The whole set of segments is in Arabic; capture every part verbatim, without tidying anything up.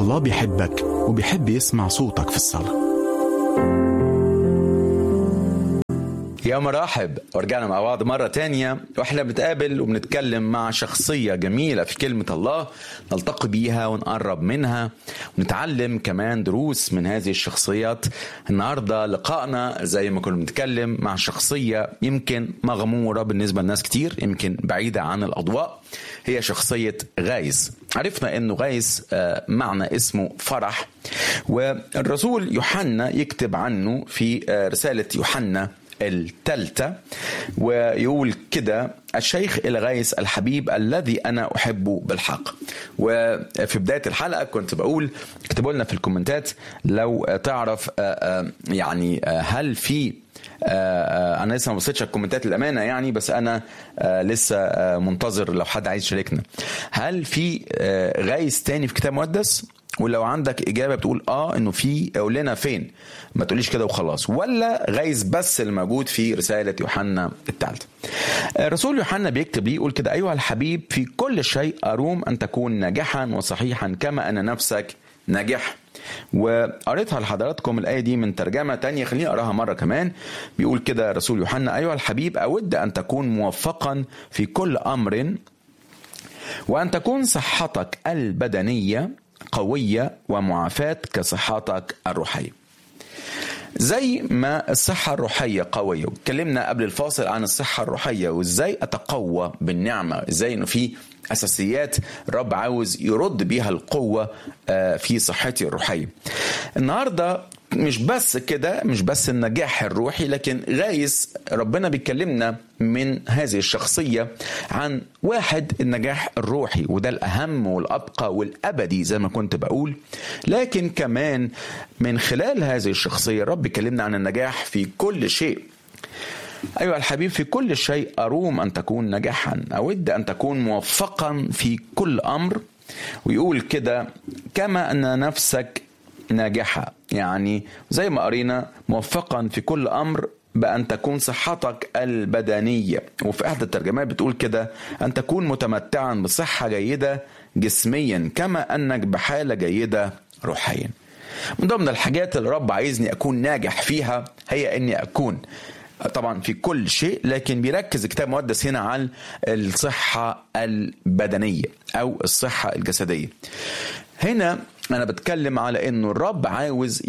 الله بيحبك وبيحب يسمع صوتك في الصلاة. يا مرحب، ورجعنا مع بعض مرة تانية واحنا بنتقابل وبنتكلم مع شخصية جميلة في كلمة الله نلتقي بيها ونقرب منها ونتعلم كمان دروس من هذه الشخصيات. النهاردة لقائنا زي ما كنا بنتكلم مع شخصية يمكن مغمورة بالنسبة لناس كتير، يمكن بعيدة عن الأضواء. هي شخصية غايس. عرفنا انه غايس معنى اسمه فرح، والرسول يوحنا يكتب عنه في رسالة يوحنا الثالثة ويقول كده: الشيخ الغايس الحبيب الذي أنا أحبه بالحق. وفي بداية الحلقة كنت بقول اكتبوا لنا في الكومنتات لو تعرف يعني هل في أنا لسه ما بصيتش الكومنتات الأمانة يعني، بس أنا لسه منتظر لو حد عايز يشاركنا. هل في غايس تاني في كتاب مقدس؟ ولو عندك إجابة بتقول آه إنه في، قول لنا فين، ما تقوليش كده وخلاص، ولا غايس بس الموجود في رسالة يوحنا الثالثة. رسول يوحنا بيكتب لي يقول كده: أيها الحبيب في كل شيء أروم أن تكون ناجحا وصحيحا كما أن نفسك ناجح. وقريتها لحضراتكم الآية دي من ترجمة تانية، خليني أقراها مرة كمان. بيقول كده رسول يوحنا: أيها الحبيب أود أن تكون موفقا في كل أمر وأن تكون صحتك البدنية قوية ومعافاة كصحتك الروحية. زي ما الصحة الروحية قوية، واتكلمنا قبل الفاصل عن الصحة الروحية وازاي أتقوى بالنعمة، ازاي انه في أساسيات رب عاوز يرد بيها القوة في صحتي الروحية. النهاردة مش بس كده، مش بس النجاح الروحي، لكن غايس ربنا بيكلمنا من هذه الشخصية عن واحد النجاح الروحي، وده الأهم والأبقى والأبدي زي ما كنت بقول. لكن كمان من خلال هذه الشخصية رب بيكلمنا عن النجاح في كل شيء. أيها الحبيب في كل شيء أروم أن تكون ناجحا، أود أن تكون موفقا في كل أمر. ويقول كده: كما أن نفسك ناجحة، يعني زي ما قرينا موفقا في كل أمر بأن تكون صحتك البدنية. وفي أحد الترجمات بتقول كده: أن تكون متمتعا بصحة جيدة جسميا كما أنك بحالة جيدة روحيا. من ضمن الحاجات اللي رب عايزني أكون ناجح فيها هي أني أكون طبعا في كل شيء، لكن بيركز الكتاب المقدس هنا على الصحة البدنية أو الصحة الجسدية. هنا أنا بتكلم على أنه الرب عاوز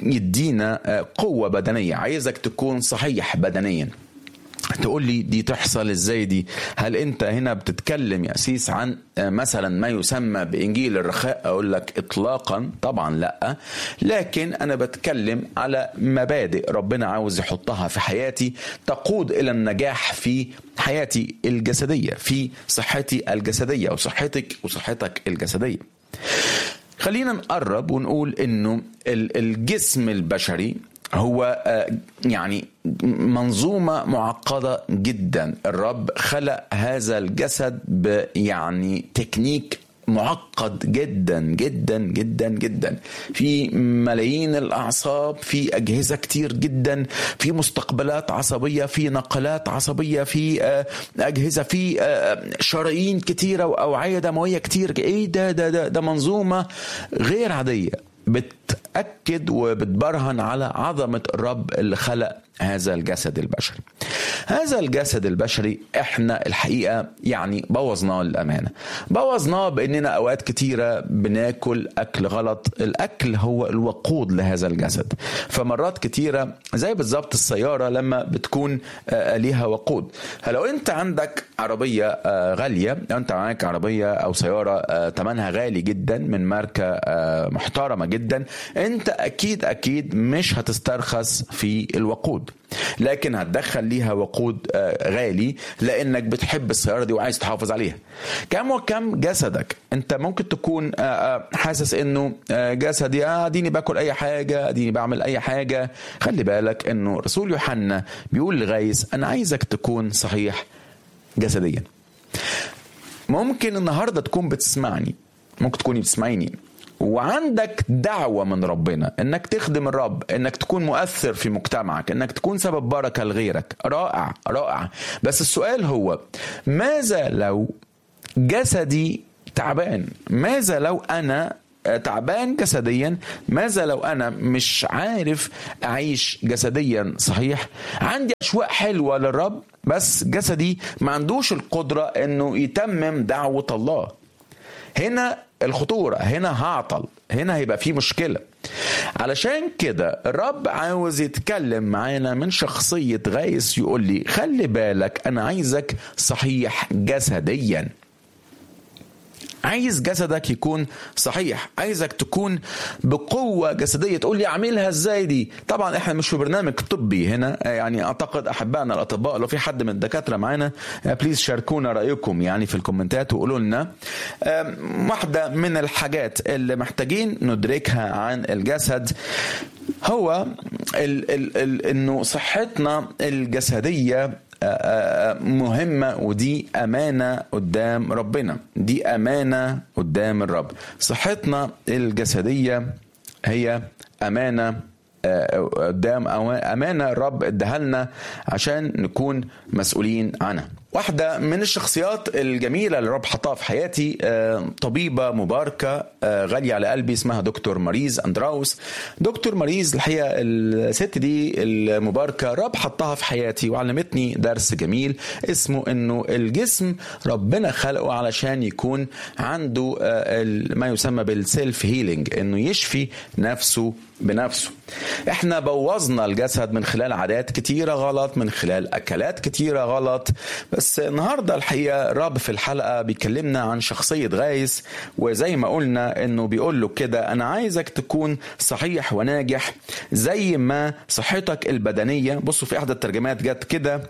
يدينا قوة بدنية، عايزك تكون صحيح بدنيا. تقول لي دي تحصل ازاي دي؟ هل انت هنا بتتكلم يا أسيس عن مثلا ما يسمى بإنجيل الرخاء؟ اقول لك اطلاقا طبعا لا، لكن انا بتكلم على مبادئ ربنا عاوز يحطها في حياتي تقود الى النجاح في حياتي الجسدية، في صحتي الجسدية، او صحتك وصحتك الجسدية. خلينا نقرب ونقول انه الجسم البشري هو يعني منظومة معقدة جدا. الرب خلق هذا الجسد بيعني تكنيك معقد جدا جدا جدا جدا، في ملايين الأعصاب، في أجهزة كتير جدا، في مستقبلات عصبية، في نقلات عصبية، في أجهزة، في شرايين كتيرة وأوعية دموية كتير. إيه ده ده ده, ده منظومة غير عادية بتأكد وبتبرهن على عظمة الرب اللي خلق هذا الجسد البشري. هذا الجسد البشري احنا الحقيقة يعني بوظناه للأمانة، بوظناه بأننا أوقات كتيرة بناكل أكل غلط. الأكل هو الوقود لهذا الجسد، فمرات كتيرة زي بالضبط السيارة لما بتكون ليها وقود. فلو انت عندك عربية غالية، لو انت معاك عربية أو سيارة تمنها غالي جدا من ماركة محترمة جدا، انت أكيد أكيد مش هتسترخص في الوقود، لكن هتدخل ليها وقود غالي لأنك بتحب السيارة دي وعايز تحافظ عليها. كم وكم جسدك، انت ممكن تكون حاسس انه جسدي اديني باكل اي حاجة، اديني بعمل اي حاجة. خلي بالك انه رسول يوحنا بيقول لغايس: انا عايزك تكون صحيح جسديا. ممكن النهاردة تكون بتسمعني، ممكن تكوني بتسمعيني وعندك دعوة من ربنا انك تخدم الرب، انك تكون مؤثر في مجتمعك، انك تكون سبب بركة لغيرك. رائع رائع. بس السؤال هو: ماذا لو جسدي تعبان؟ ماذا لو انا تعبان جسديا، ماذا لو أنا مش عارف أعيش جسديا صحيح؟ عندي أشواق حلوة للرب بس جسدي ما عندوش القدرة أنه يتمم دعوة الله. هنا الخطورة، هنا هعطل، هنا هيبقى فيه مشكلة. علشان كده الرب عاوز يتكلم معانا من شخصية غايس، يقول لي خلي بالك أنا عايزك صحيح جسديا، عايز جسدك يكون صحيح، عايزك تكون بقوة جسدية. تقول لي اعملها ازاي دي؟ طبعا احنا مش في برنامج طبي هنا، يعني اعتقد احبائنا الاطباء لو في حد من الدكاترة معانا بليز شاركونا رأيكم يعني في الكومنتات وقولوا لنا واحدة من الحاجات اللي محتاجين ندركها عن الجسد هو ال ال ال انه صحتنا الجسدية مهمة، ودي أمانة قدام ربنا، دي أمانة قدام الرب. صحتنا الجسدية هي أمانة قدام أمانة الرب اداها لنا عشان نكون مسؤولين عنها. واحدة من الشخصيات الجميلة اللي الرب حطها في حياتي طبيبة مباركة غالية على قلبي اسمها دكتور ماريز أندراوس. دكتور ماريز الحقيقة الست دي المباركة الرب حطها في حياتي وعلمتني درس جميل اسمه انه الجسم ربنا خلقه علشان يكون عنده ما يسمى بالسيلف هيلينج، انه يشفي نفسه بنفسه. احنا بوظنا الجسد من خلال عادات كتيرة غلط، من خلال اكلات كتيرة غلط. بس النهاردة الحقيقة الرب في الحلقة بيكلمنا عن شخصية غايس، وزي ما قلنا انه بيقول له كده انا عايزك تكون صحيح وناجح زي ما صحتك البدنية. بصوا في احدى الترجمات جت كده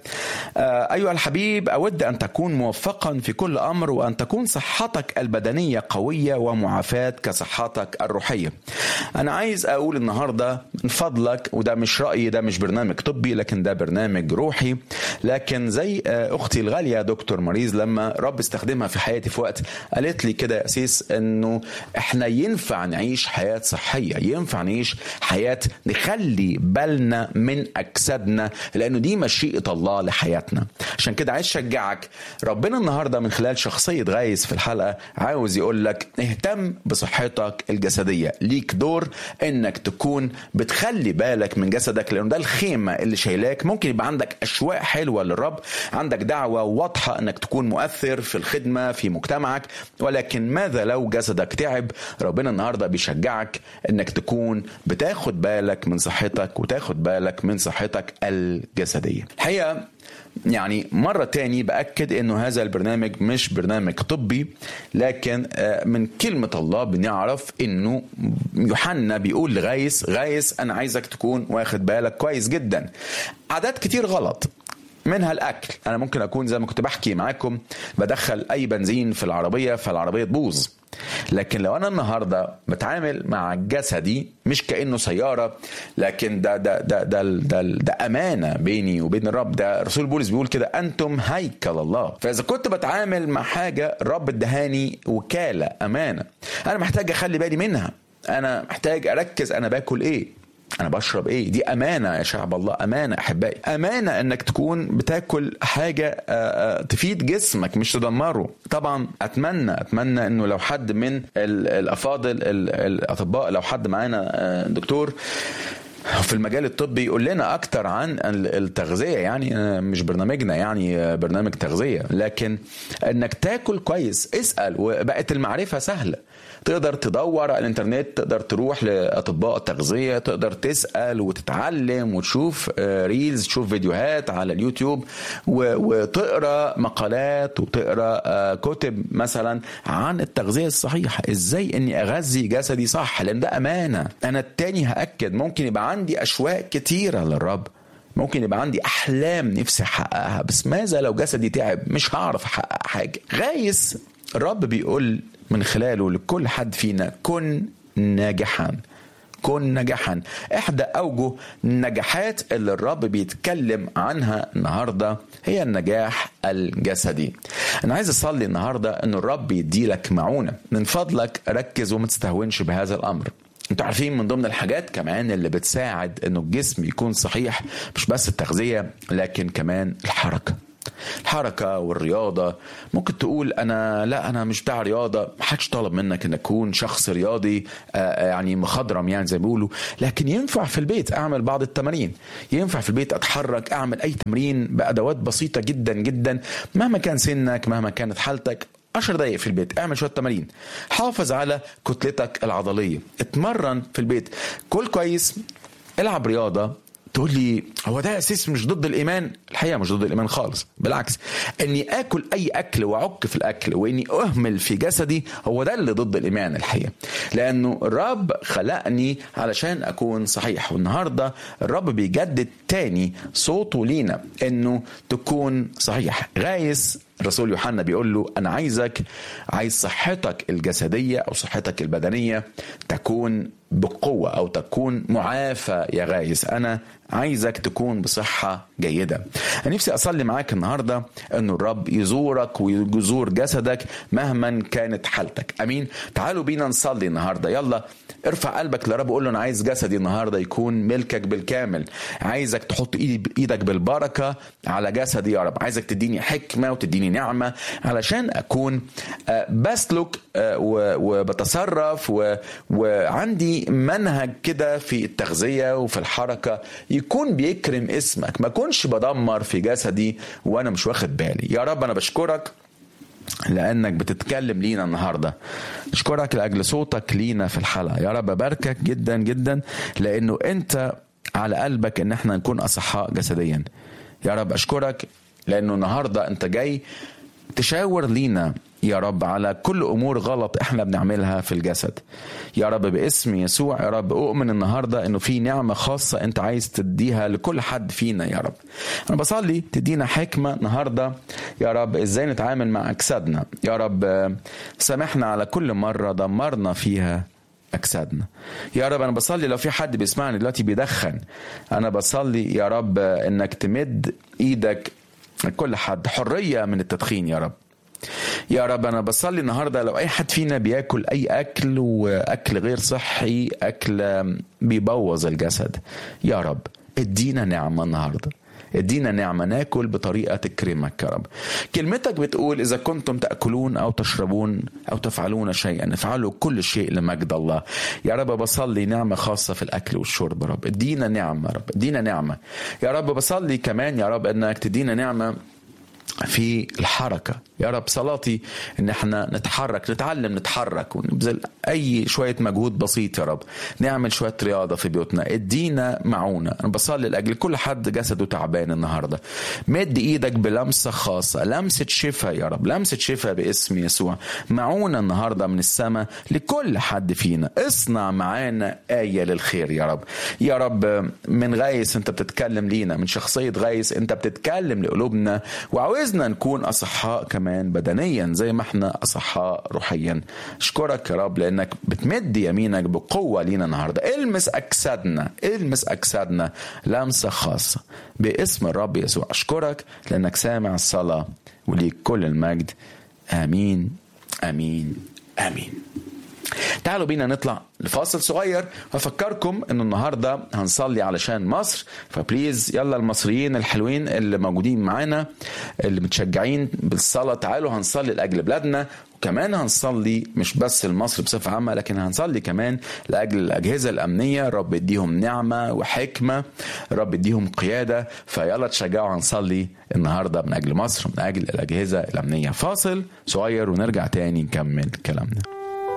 آه ايها الحبيب اود ان تكون موفقا في كل امر وان تكون صحتك البدنية قوية ومعافاة كصحتك الروحية. انا عايز اقول النهاردة من فضلك، وده مش رأيي، ده مش برنامج طبي لكن ده برنامج روحي، لكن زي اختي الغالية دكتور ماريز لما رب استخدمها في حياتي في وقت قالت لي كده يا أسيس انه احنا ينفع نعيش حياة صحية، ينفع نعيش حياة نخلي بالنا من اجسادنا لانه دي مشيئة الله لحياتنا. عشان كده عايز اشجعك، ربنا النهاردة من خلال شخصية غايس في الحلقة عاوز يقول لك اهتم بصحتك الجسدية، ليك دور انك تكون بتخلي بالك من جسدك لانه ده الخيمة اللي شايلاك. ممكن يبقى عندك اشواق حلوة للرب، عندك دعوة واضحة انك تكون مؤثر في الخدمة في مجتمعك، ولكن ماذا لو جسدك تعب؟ ربنا النهاردة بيشجعك انك تكون بتاخد بالك من صحتك وتاخد بالك من صحتك الجسدية. الحقيقة يعني مرة تاني بأكد انه هذا البرنامج مش برنامج طبي، لكن من كلمة الله بنعرف انه يوحنا بيقول لغايس غايس انا عايزك تكون واخد بالك كويس جدا. عادات كتير غلط منها الأكل. أنا ممكن أكون زي ما كنت بحكي معاكم بدخل أي بنزين في العربية فالعربية تبوظ، لكن لو أنا النهاردة بتعامل مع جسدي مش كأنه سيارة، لكن ده ده ده ده, ده, ده أمانة بيني وبين الرب. ده رسول بولس بيقول كده أنتم هيكل الله. فإذا كنت بتعامل مع حاجة الرب ادهاني وكالة أمانة، أنا محتاج أخلي بالي منها، أنا محتاج أركز أنا باكل إيه، أنا بشرب إيه. دي أمانة يا شعب الله، أمانة أحبائي، أمانة أنك تكون بتاكل حاجة تفيد جسمك مش تدمره. طبعا أتمنى أتمنى أنه لو حد من الأفاضل الأطباء، لو حد معانا دكتور في المجال الطبي يقول لنا أكتر عن التغذية. يعني مش برنامجنا يعني برنامج تغذية، لكن أنك تاكل كويس. اسأل وبقت المعرفة سهلة، تقدر تدور على الانترنت، تقدر تروح لأطباء التغذية، تقدر تسأل وتتعلم وتشوف ريلز، تشوف فيديوهات على اليوتيوب وتقرأ مقالات وتقرأ كتب مثلا عن التغذية الصحيحة، ازاي اني اغذي جسدي صح، لان ده امانة. انا التاني هأكد ممكن يبقى عندي اشواق كتيرة للرب، ممكن يبقى عندي أحلام نفسي أحققها، بس ماذا لو جسدي تعب؟ مش هعرف أحقق حاجة. غايس الرب بيقول من خلاله لكل حد فينا كن ناجحا، كن ناجحا. إحدى أوجه النجاحات اللي الرب بيتكلم عنها النهاردة هي النجاح الجسدي. أنا عايز أصلي النهاردة أن الرب يدي لك معونة. من فضلك ركز وما تستهونش بهذا الأمر. انتوا عارفين من ضمن الحاجات كمان اللي بتساعد انه الجسم يكون صحيح مش بس التغذية لكن كمان الحركة. الحركة والرياضة. ممكن تقول أنا لا أنا مش بتاع رياضة، محدش طلب منك أن تكون شخص رياضي يعني مخضرم يعني زي ما بيقولوا، لكن ينفع في البيت أعمل بعض التمارين، ينفع في البيت أتحرك، أعمل أي تمرين بأدوات بسيطة جدا جدا مهما كان سنك مهما كانت حالتك. عشر دقايق في البيت اعمل شوية تمارين، حافظ على كتلتك العضلية، اتمرن في البيت، كل كويس، العب رياضة. تقول لي هو ده أساس مش ضد الإيمان؟ الحقيقة مش ضد الإيمان خالص، بالعكس، أني أكل أي أكل وأعك في الأكل وإني أهمل في جسدي هو ده اللي ضد الإيمان الحقيقة، لأنه الرب خلقني علشان أكون صحيح. والنهاردة الرب بيجدد تاني صوته لينا أنه تكون صحيح. غايس الرسول يوحنا بيقول له أنا عايزك عايز صحتك الجسدية أو صحتك البدنية تكون بقوة أو تكون معافى يا غايس، أنا عايزك تكون بصحة جيدة. أنا نفسي أصلي معاك النهاردة أنه الرب يزورك ويزور جسدك مهما كانت حالتك. أمين. تعالوا بينا نصلي النهاردة. يلا ارفع قلبك لرب وقول له أنا عايز جسدي النهاردة يكون ملكك بالكامل، عايزك تحط إيدك بالبركة على جسدي يا رب، عايزك تديني حكمة وتديني نعمة علشان أكون بسلك وبتصرف وعندي منهج كده في التغذية وفي الحركة يكون بيكرم اسمك، ما كنش بدمر في جسدي وأنا مش واخد بالي. يا رب أنا بشكرك لأنك بتتكلم لينا النهاردة، أشكرك لأجل صوتك لينا في الحلقة. يا رب باركك جدا جدا لأنه أنت على قلبك أن احنا نكون أصحاء جسديا. يا رب أشكرك لأنه النهاردة أنت جاي تشاور لينا يا رب على كل أمور غلط إحنا بنعملها في الجسد. يا رب باسم يسوع يا رب أؤمن النهاردة إنه في نعمة خاصة أنت عايز تديها لكل حد فينا يا رب. أنا بصلي تدينا حكمة النهاردة يا رب إزاي نتعامل مع أجسادنا. يا رب سامحنا على كل مرة دمرنا فيها أجسادنا. يا رب أنا بصلي لو في حد بيسمعني دلوقتي بيدخن، أنا بصلي يا رب إنك تمد إيدك كل حد حرية من التدخين يا رب. يا رب أنا بصلي النهاردة لو أي حد فينا بيأكل أي أكل وأكل غير صحي، أكل بيبوظ الجسد، يا رب ادينا نعمة النهاردة، ادينا نعمة ناكل بطريقة تكرمك يا رب. كلمتك بتقول إذا كنتم تأكلون أو تشربون أو تفعلون شيئا افعلوا كل شيء لمجد الله. يا رب بصلي نعمة خاصة في الأكل والشرب يا رب، ادينا نعمة يا رب، ادينا نعمة يا رب. بصلي كمان يا رب أنك تدينا نعمة في الحركة يا رب. صلاتي ان احنا نتحرك، نتعلم نتحرك ونبذل اي شوية مجهود بسيط يا رب، نعمل شوية رياضة في بيوتنا، ادينا معونة. انا بصلي لاجل كل حد جسده تعبان النهاردة، مد ايدك بلمسة خاصة، لمسة شفاء يا رب، لمسة شفاء باسم يسوع، معونة النهاردة من السماء لكل حد فينا. اصنع معانا آية للخير يا رب. يا رب من غايس انت بتتكلم لينا، من شخصية غايس انت بتتكلم لقلوبنا، وعاوزنا نكون اصحاء كمان بدنيا زي ما احنا أصحاء روحيا. اشكرك يا رب لأنك بتمد يمينك بقوة لينا النهاردة. المس أجسادنا، المس أجسادنا لمسة خاصة باسم الرب يسوع. اشكرك لأنك سامع الصلاة وليك كل المجد. آمين آمين آمين. تعالوا بينا نطلع لفاصل صغير، وافكركم انه النهارده هنصلي علشان مصر، فبليز يلا المصريين الحلوين اللي موجودين معانا اللي متشجعين بالصلاه تعالوا هنصلي لاجل بلادنا، وكمان هنصلي مش بس لمصر بصفه عامه لكن هنصلي كمان لاجل الاجهزه الامنيه. رب يديهم نعمه وحكمه، رب يديهم قياده، فيلا تشجعوا هنصلي النهارده من اجل مصر من اجل الاجهزه الامنيه. فاصل صغير ونرجع تاني نكمل كلامنا.